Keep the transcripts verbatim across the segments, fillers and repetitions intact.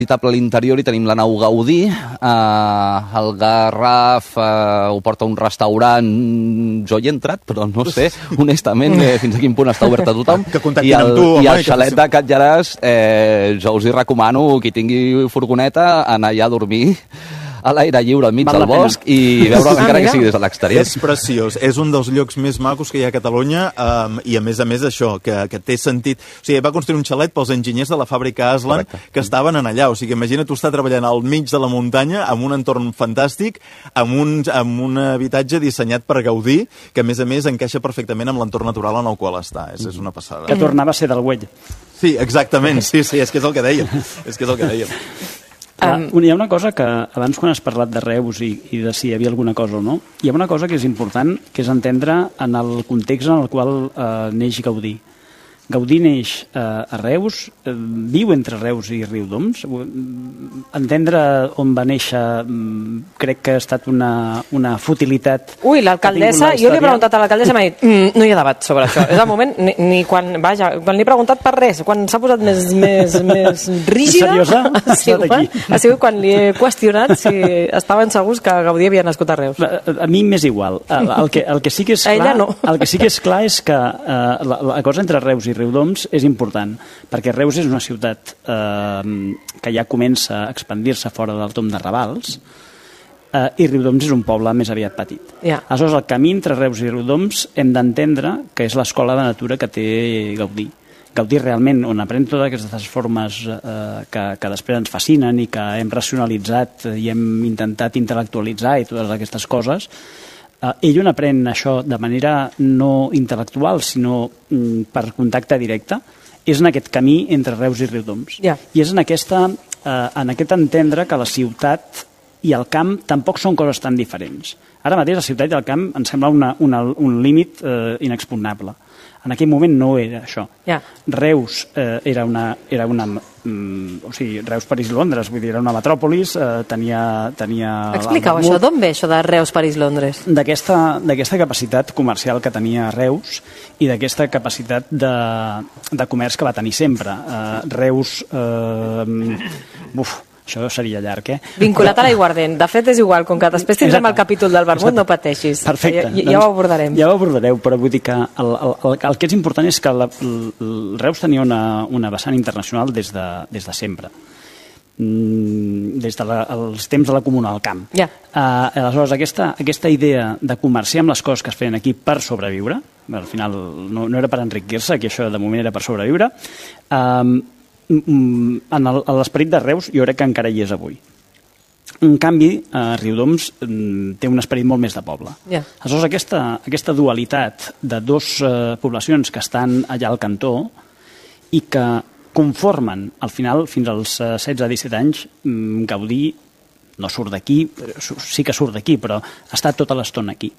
visitable a l'interior i tenim la nau Gaudí. Uh, el Garraf uh, ho porta a un restaurant. Jo hi he entrat, però no sé, honestament, eh, fins a quin punt està obert a tothom. Que I contactin el, amb tu, home. I el xalet de Catlllaràs, eh, jo us hi recomano, qui tingui furgoneta, anar allà a dormir a l'aire lliure, enmig del bosc, i veure'l encara que sigui des de l'exterior. És preciós, és un dels llocs més macos que hi ha a Catalunya, um, i a més a més això, que, que té sentit. O sigui, va construir un xalet pels enginyers de la fàbrica Aslan, correcte, que estaven en allà. O sigui, imagina tu estar treballant al mig de la muntanya, amb un entorn fantàstic, amb un, amb un habitatge dissenyat per Gaudí, que a més a més encaixa perfectament amb l'entorn natural en el qual està. És, és una passada. Que tornava a ser del Güell. Sí, exactament, sí, sí, és que és el que dèiem. És que és el que dèiem. Um, hi ha una cosa que, abans quan has parlat de Reus i, i de si hi havia alguna cosa o no, hi ha una cosa que és important, que és entendre en el context en el qual eh, neix Gaudí. Gaudí neix eh, a Reus, eh, viu entre Reus i Riudoms. Entendre on va néixer crec que ha estat una, una futilitat. Ui, l'alcaldessa, jo li he preguntat a l'alcaldessa i m'ha dit mm, no hi ha debat sobre això. És el moment, ni, ni quan, vaja, quan li he preguntat per res, quan s'ha posat més, més, més rígida, seriosa, ha sigut, ha sigut quan li he qüestionat si estaven segurs que Gaudí havia nascut a Reus. A, a mi m'és igual. El, el, que, el que sí que és clar, no. el que sí que és clar és que eh, la, la cosa entre Reus i Riudoms és important, perquè Reus és una ciutat eh, que ja comença a expandir-se fora del tomb de Ravals, eh, i Riudoms és un poble més aviat petit. Yeah. Aleshores, el camí entre Reus i Riudoms hem d'entendre que és l'escola de natura que té Gaudí. Gaudí realment, on aprèn totes aquestes formes eh, que, que després ens fascinen i que hem racionalitzat i hem intentat intel·lectualitzar i totes aquestes coses, Uh, ell on aprèn això de manera no intel·lectual, sinó mm, per contacte directe, és en aquest camí entre Reus i Riudoms. Yeah. I és en, aquesta, uh, en aquest entendre que la ciutat i el camp tampoc són coses tan diferents. Ara mateix la ciutat i el camp em sembla una, una, un límit uh, inexpugnable. En aquell moment no era això. Yeah. Reus eh, era una... Era una mm, o sigui, Reus, París i Londres, vull dir, era una metròpolis, eh, tenia... tenia Explica'u això, d'on ve això de Reus, París, Londres? D'aquesta capacitat comercial que tenia Reus i d'aquesta capacitat de, de comerç que va tenir sempre. Eh, Reus... Eh, uf, això seria llarg, eh? Vinculat a l'aiguardent. De fet, és igual, com que després tindrem el capítol del vermut, no pateixis. Perfecte. Ja, ja ho abordarem. Ja ho abordareu, però vull dir que el, el, el, el que és important és que la, el, el Reus tenia una, una vessant internacional des de, des de sempre. Mm, des dels de temps de la Comuna del Camp. Ja. Uh, aleshores, aquesta, aquesta idea de comerciar amb les coses que es feien aquí per sobreviure, al final no, no era per enriquir-se, aquí això de moment era per sobreviure, uh, en l'esperit de Reus jo crec que encara hi és avui. En canvi, eh, Riudoms té un esperit molt més de poble. Yeah. Aleshores, aquesta, aquesta dualitat de dues eh, poblacions que estan allà al cantó i que conformen, al final, fins als setze a disset anys, Gaudí no surt d'aquí, sí que surt d'aquí, però està tota l'estona aquí.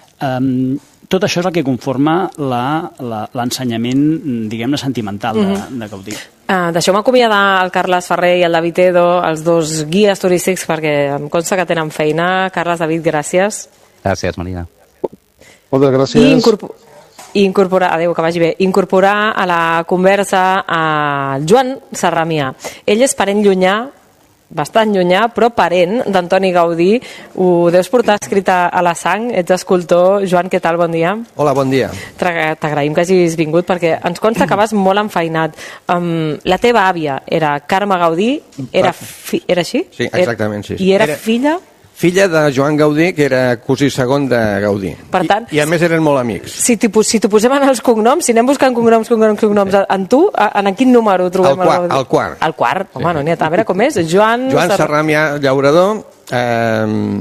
Um, tot això és el que conforma l'ensenyament, diguem-ne, sentimental de, mm-hmm. de Gaudí. Uh, Deixeu-me acomiadar el Carles Ferrer i el David Edo, els dos guies turístics, perquè em consta que tenen feina. Carles, David, gràcies. Gràcies, Marina. Moltes gràcies. I incorpor i incorporar, adéu, que vagi bé, incorporar a la conversa a Joan Sarramià. Ell és parent llunyà, bastant llunyà, però parent d'Antoni Gaudí. Ho deus portar escrit a la sang, ets escultor. Joan, què tal? Bon dia. Hola, bon dia. T'agraïm que hagis vingut, perquè ens consta que vas molt enfeinat. Um, la teva àvia era Carme Gaudí, era, fi era així? Sí, exactament, sí. I era, era filla... Filla de Joan Gaudí, que era cosí segon de Gaudí. Per tant, I, I a més eren molt amics. Si t'hi si posem en els cognoms, si anem buscant cognoms, cognoms, cognoms, sí. En tu, en quin número trobem el quart, el Gaudí? El quart. El quart, home, sí. No n'hi ha... A veure com és, Joan... Joan Sarramià Llaurador, eh,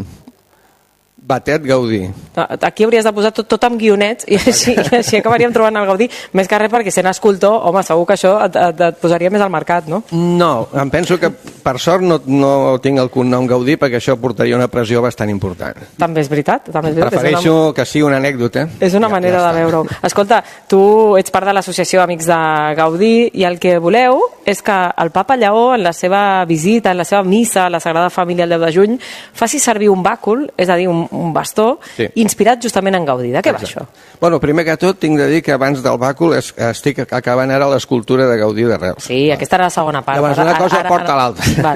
Batet Gaudí. Aquí hauries de posar tot, tot amb guionets i així, i així acabaríem trobant el Gaudí. Més que res perquè sent escultor, home, segur que això et, et, et posaria més al mercat, no? No, em penso que per sort no, no tinc el cognom Gaudí perquè això portaria una pressió bastant important. També és veritat. També és veritat. Prefereixo és una... que sigui una anècdota. És una ja, manera ja de veure-ho. Escolta, tu ets part de l'associació Amics de Gaudí i el que voleu és que el papa Lleó, en la seva visita, en la seva missa a la Sagrada Família el deu de juny, faci servir un bàcul, és a dir, un, un bastó, sí. Inspirat justament en Gaudí. De què va això? Bueno, primer que tot tinc de dir que abans del bàcul es, estic acabant ara l'escultura de Gaudí de Reus. Sí, aquesta era la segona part. Llavors una cosa ara, porta ara... l'altra.